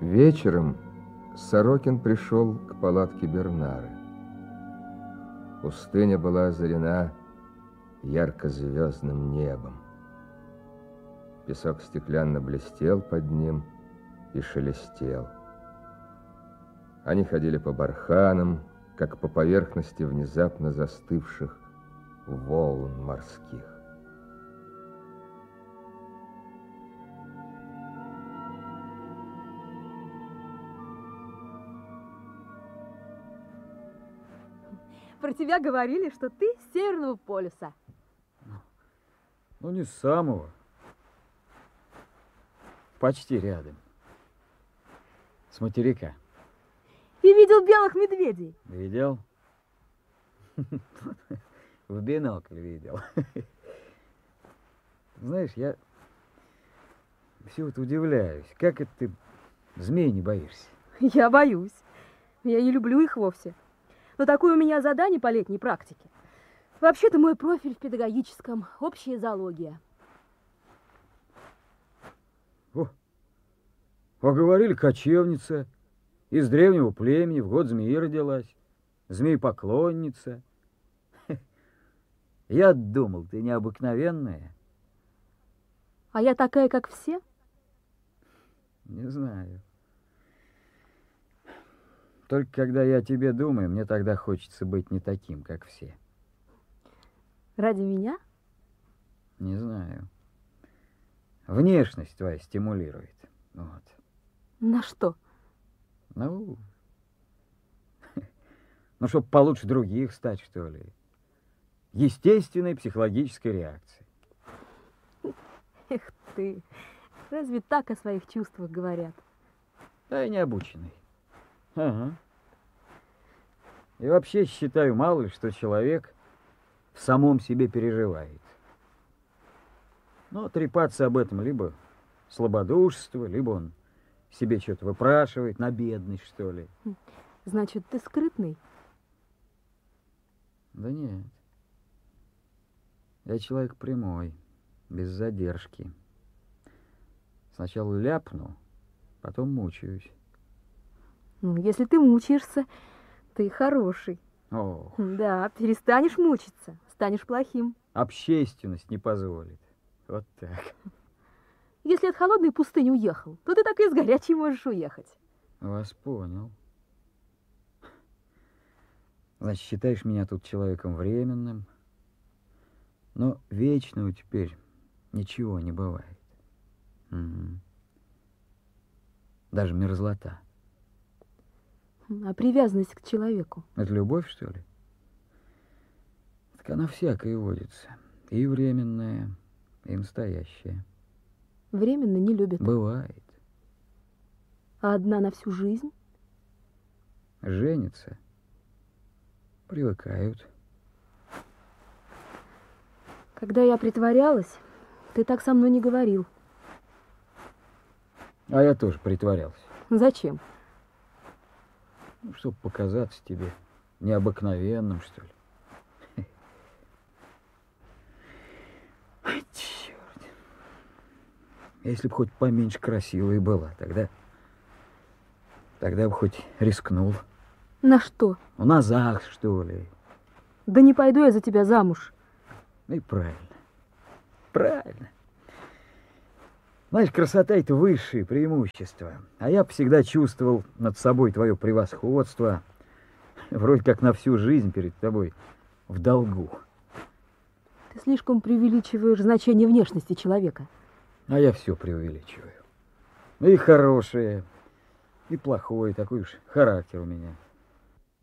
Вечером Сорокин пришел к палатке Бернары. Пустыня была озарена ярко-звездным небом. Песок стеклянно блестел под ним и шелестел. Они ходили по барханам, как по поверхности внезапно застывших волн морских. Про тебя говорили, что ты с Северного полюса. Ну, не с самого. Почти рядом. С материка. И видел белых медведей. Видел? В бинокль видел. Знаешь, я все вот удивляюсь, как это ты змей не боишься? Я боюсь. Я не люблю их вовсе. Но такое у меня задание по летней практике. Вообще-то мой профиль в педагогическом – общая зоология. О, а говорили, кочевница, из древнего племени, в год змеи родилась, змеепоклонница. Я думал, ты необыкновенная. А я такая, как все? Не знаю. Только когда я о тебе думаю, мне тогда хочется быть не таким, как все. Ради меня? Не знаю. Внешность твоя стимулирует. Вот. На что? Ну, чтоб получше других стать, что ли. Естественной психологической реакции. Эх ты, разве так о своих чувствах говорят? Да я не обученный. Ага. И вообще считаю, мало ли, что человек в самом себе переживает. Но трепаться об этом либо слабодушество, либо он себе что-то выпрашивает, на бедность, что ли. Значит, ты скрытный? Да нет. Я человек прямой, без задержки. Сначала ляпну, потом мучаюсь. Ну, если ты мучаешься, ты хороший. Ох. Да, перестанешь мучиться, станешь плохим. Общественность не позволит. Вот так. Если от холодной пустыни уехал, то ты так и из горячей можешь уехать. Вас понял. Значит, считаешь меня тут человеком временным, но вечного теперь ничего не бывает. Угу. Даже мерзлота. А привязанность к человеку? Это любовь, что ли? Так она всякая водится. И временная, и настоящая. Временно не любят. Бывает. А одна на всю жизнь? Женятся. Привыкают. Когда я притворялась, ты так со мной не говорил. А я тоже притворялся. Зачем? Ну, чтобы показаться тебе необыкновенным, что ли. Ай, черт. Если бы хоть поменьше красивой была, тогда бы хоть рискнул. На что? Ну, на ЗАГС, что ли. Да не пойду я за тебя замуж. Ну и правильно. Правильно. Знаешь, красота — это высшее преимущество. А я всегда чувствовал над собой твое превосходство. Вроде как на всю жизнь перед тобой в долгу. Ты слишком преувеличиваешь значение внешности человека. А я все преувеличиваю. Ну и хорошее, и плохое. Такой уж характер у меня.